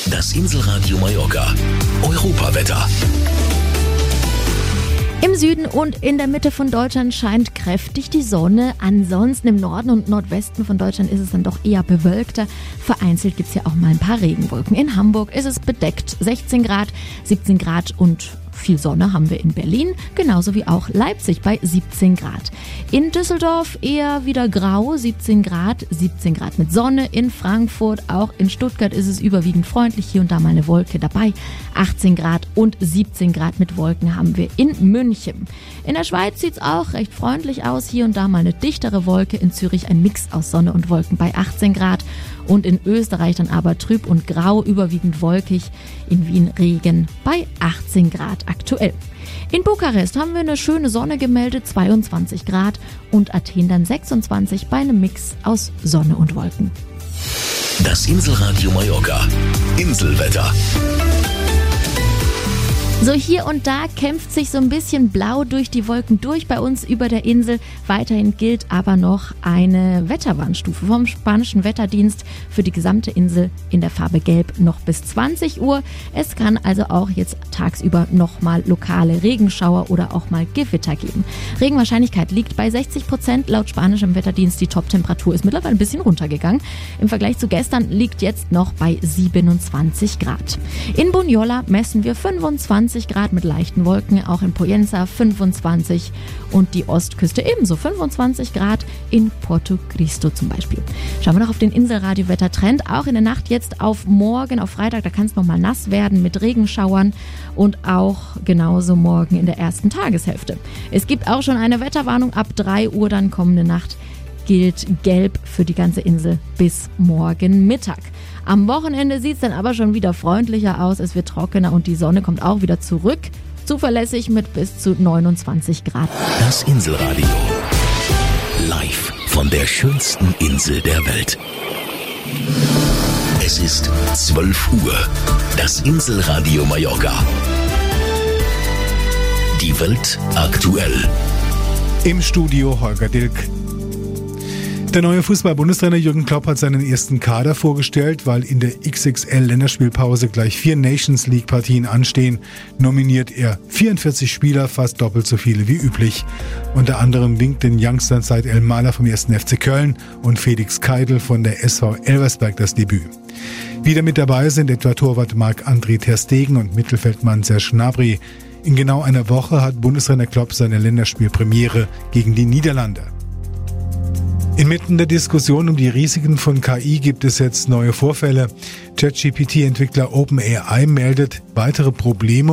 Das Inselradio Mallorca. Europawetter. Im Süden und in der Mitte von Deutschland scheint kräftig die Sonne. Ansonsten im Norden und Nordwesten von Deutschland ist es dann doch eher bewölkter. Vereinzelt gibt es ja auch mal ein paar Regenwolken. In Hamburg ist es bedeckt 16 Grad, 17 Grad und viel Sonne haben wir in Berlin, genauso wie auch Leipzig bei 17 Grad. In Düsseldorf eher wieder grau, 17 Grad mit Sonne. In Frankfurt, auch in Stuttgart ist es überwiegend freundlich, hier und da mal eine Wolke dabei. 18 Grad und 17 Grad mit Wolken haben wir in München. In der Schweiz sieht es auch recht freundlich aus, hier und da mal eine dichtere Wolke. In Zürich ein Mix aus Sonne und Wolken bei 18 Grad. Und in Österreich dann aber trüb und grau, überwiegend wolkig. In Wien Regen bei 18 Grad aktuell. In Bukarest haben wir eine schöne Sonne gemeldet, 22 Grad. Und Athen dann 26 bei einem Mix aus Sonne und Wolken. Das Inselradio Mallorca. Inselwetter. So, hier und da kämpft sich so ein bisschen blau durch die Wolken durch bei uns über der Insel. Weiterhin gilt aber noch eine Wetterwarnstufe vom spanischen Wetterdienst für die gesamte Insel in der Farbe Gelb noch bis 20 Uhr. Es kann also auch jetzt tagsüber nochmal lokale Regenschauer oder auch mal Gewitter geben. Regenwahrscheinlichkeit liegt bei 60%. Laut spanischem Wetterdienst die Toptemperatur ist mittlerweile ein bisschen runtergegangen. Im Vergleich zu gestern liegt jetzt noch bei 27 Grad. In Bunyola messen wir 25 Grad mit leichten Wolken, auch in Poyensa 25 und die Ostküste ebenso 25 Grad in Porto Cristo zum Beispiel. Schauen wir noch auf den Inselradio-Wettertrend. Auch in der Nacht jetzt auf morgen, auf Freitag, da kann es nochmal nass werden mit Regenschauern und auch genauso morgen in der ersten Tageshälfte. Es gibt auch schon eine Wetterwarnung ab 3 Uhr dann kommende Nacht. Gilt gelb für die ganze Insel bis morgen Mittag. Am Wochenende sieht es dann aber schon wieder freundlicher aus. Es wird trockener und die Sonne kommt auch wieder zurück. Zuverlässig mit bis zu 29 Grad. Das Inselradio. Live von der schönsten Insel der Welt. Es ist 12 Uhr. Das Inselradio Mallorca. Die Welt aktuell. Im Studio Holger Dilk. Der neue Fußball-Bundestrainer Jürgen Klopp hat seinen ersten Kader vorgestellt, weil in der XXL-Länderspielpause gleich 4 Nations-League-Partien anstehen. Nominiert er 44 Spieler, fast doppelt so viele wie üblich. Unter anderem winkt den Youngstern Said El-Mala vom 1. FC Köln und Felix Keidl von der SV Elversberg das Debüt. Wieder mit dabei sind etwa Torwart Marc-André ter Stegen und Mittelfeldmann Serge Gnabry. In genau einer Woche hat Bundestrainer Klopp seine Länderspielpremiere gegen die Niederlande. Inmitten der Diskussion um die Risiken von KI gibt es jetzt neue Vorfälle. ChatGPT-Entwickler OpenAI meldet weitere Probleme